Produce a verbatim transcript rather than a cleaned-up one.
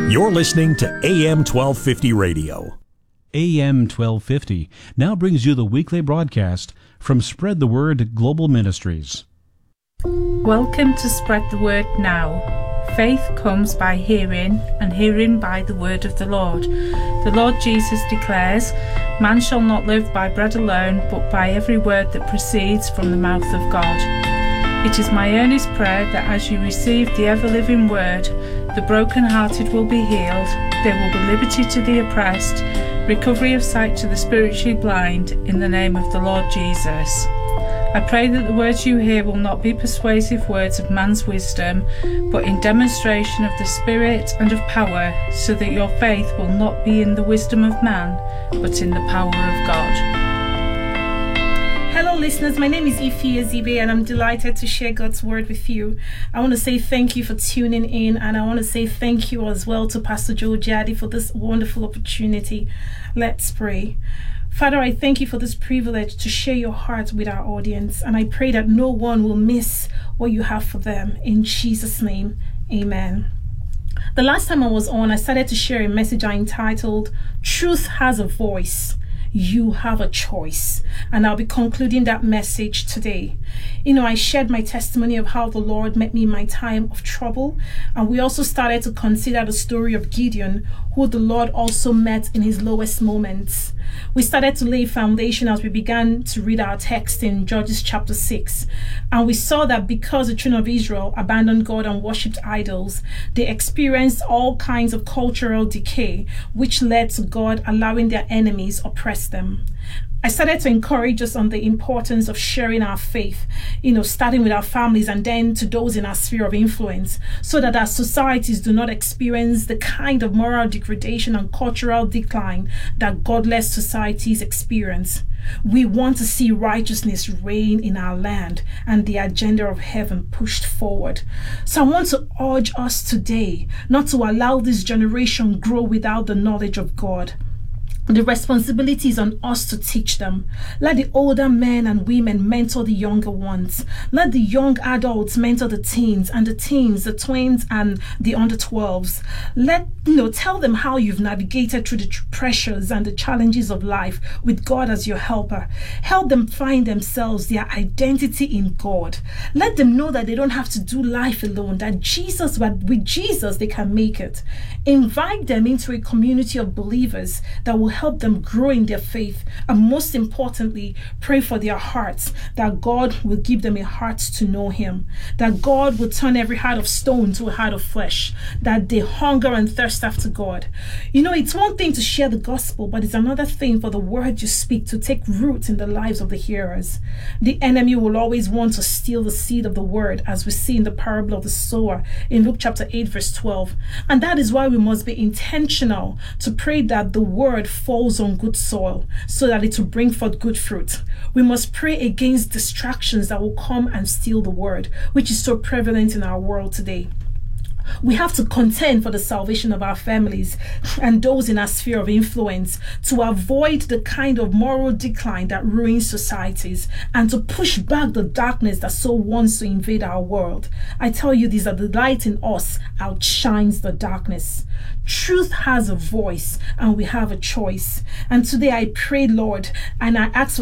You're listening to A M twelve fifty Radio. A M twelve fifty now brings you the weekly broadcast from Spread the Word Global Ministries. Welcome to Spread the Word Now. Faith comes by hearing, and hearing by the word of the Lord. The Lord Jesus declares, "Man shall not live by bread alone, but by every word that proceeds from the mouth of God." It is my earnest prayer that as you receive the ever-living word, the broken-hearted will be healed, there will be liberty to the oppressed, recovery of sight to the spiritually blind, in the name of the Lord Jesus. I pray that the words you hear will not be persuasive words of man's wisdom, but in demonstration of the Spirit and of power, so that your faith will not be in the wisdom of man, but in the power of God. Hello listeners, my name is Ife Ezibe and I'm delighted to share God's word with you. I want to say thank you for tuning in, and I want to say thank you as well to Pastor Joe Jadi for this wonderful opportunity. Let's pray. Father, I thank you for this privilege to share your heart with our audience, and I pray that no one will miss what you have for them. In Jesus' name, amen. The last time I was on, I started to share a message I entitled, "Truth Has a Voice. You have a choice," and I'll be concluding that message today. You know, I shared my testimony of how the Lord met me in my time of trouble, and we also started to consider the story of Gideon, who the Lord also met in his lowest moments. We started to lay foundation as we began to read our text in Judges chapter six, and we saw that because the children of Israel abandoned God and worshipped idols, they experienced all kinds of cultural decay, which led to God allowing their enemies oppress them. I started to encourage us on the importance of sharing our faith, you know, starting with our families and then to those in our sphere of influence, so that our societies do not experience the kind of moral degradation and cultural decline that godless societies experience. We want to see righteousness reign in our land and the agenda of heaven pushed forward. So I want to urge us today not to allow this generation grow without the knowledge of God. The responsibility is on us to teach them. Let the older men and women mentor the younger ones. Let the young adults mentor the teens, and the teens, the twins, and the under twelves. Let, you know, tell them how you've navigated through the tr- pressures and the challenges of life with God as your helper. Help them find themselves, their identity in God. Let them know that they don't have to do life alone, that Jesus, but with Jesus, they can make it. Invite them into a community of believers that will help them grow in their faith, and most importantly, pray for their hearts, that God will give them a heart to know him, that God will turn every heart of stone to a heart of flesh, that they hunger and thirst after God. You know, it's one thing to share the gospel, but it's another thing for the word you speak to take root in the lives of the hearers. The enemy will always want to steal the seed of the word, as we see in the parable of the sower in Luke chapter eight verse twelve, and that is why we must be intentional to pray that the word falls on good soil so that it will bring forth good fruit. We must pray against distractions that will come and steal the word, which is so prevalent in our world today. We have to contend for the salvation of our families and those in our sphere of influence, to avoid the kind of moral decline that ruins societies, and to push back the darkness that so wants to invade our world. I tell you, these are the light in us outshines the darkness. Truth has a voice, and we have a choice. And today I pray, Lord, and I ask for